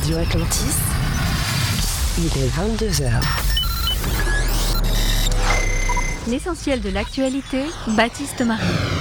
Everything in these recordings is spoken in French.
Radio Atlantis, il est 22h. L'essentiel de l'actualité, Baptiste Marie.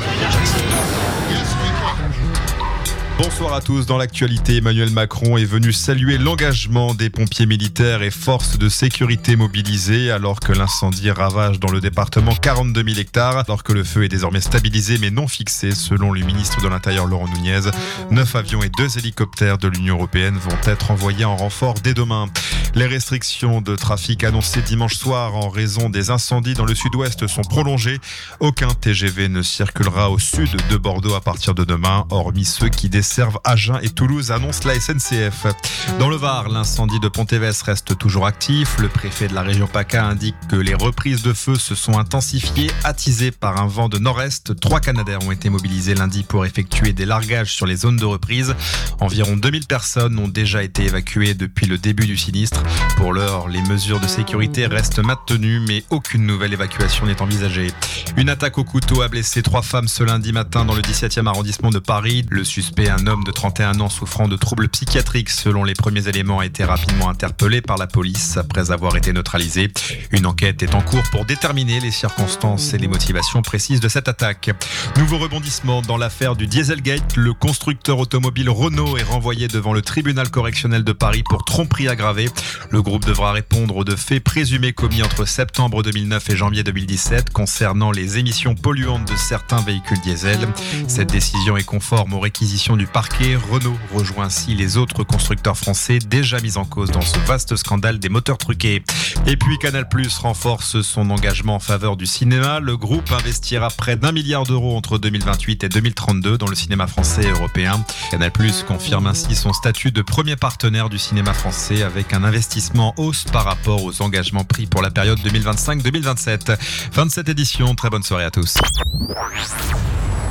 Bonsoir à tous. Dans l'actualité, Emmanuel Macron est venu saluer l'engagement des pompiers militaires et forces de sécurité mobilisées alors que l'incendie ravage dans le département 42 000 hectares. Alors que le feu est désormais stabilisé mais non fixé, selon le ministre de l'Intérieur Laurent Nunez, 9 avions et 2 hélicoptères de l'Union européenne vont être envoyés en renfort dès demain. Les restrictions de trafic annoncées dimanche soir en raison des incendies dans le sud-ouest sont prolongées. Aucun TGV ne circulera au sud de Bordeaux à partir de demain, hormis ceux qui desservent Agen et Toulouse, annonce la SNCF. Dans le Var, l'incendie de Pontévès reste toujours actif. Le préfet de la région PACA indique que les reprises de feu se sont intensifiées, attisées par un vent de nord-est. 3 Canadair ont été mobilisés lundi pour effectuer des largages sur les zones de reprise. Environ 2000 personnes ont déjà été évacuées depuis le début du sinistre. Pour l'heure, les mesures de sécurité restent maintenues, mais aucune nouvelle évacuation n'est envisagée. Une attaque au couteau a blessé 3 femmes ce lundi matin dans le 17e arrondissement de Paris. Le suspect, un homme de 31 ans souffrant de troubles psychiatriques, selon les premiers éléments, a été rapidement interpellé par la police après avoir été neutralisé. Une enquête est en cours pour déterminer les circonstances et les motivations précises de cette attaque. Nouveau rebondissement dans l'affaire du Dieselgate. Le constructeur automobile Renault est renvoyé devant le tribunal correctionnel de Paris pour tromperie aggravée. Le groupe devra répondre aux 2 faits présumés commis entre septembre 2009 et janvier 2017 concernant les émissions polluantes de certains véhicules diesel. Cette décision est conforme aux réquisitions du parquet. Renault rejoint ainsi les autres constructeurs français déjà mis en cause dans ce vaste scandale des moteurs truqués. Et puis Canal+ renforce son engagement en faveur du cinéma. Le groupe investira près d'1 milliard d'euros entre 2028 et 2032 dans le cinéma français et européen. Canal+ confirme ainsi son statut de premier partenaire du cinéma français avec un investissement en hausse par rapport aux engagements pris pour la période 2025-2027. Fin de cette édition, très bonne soirée à tous.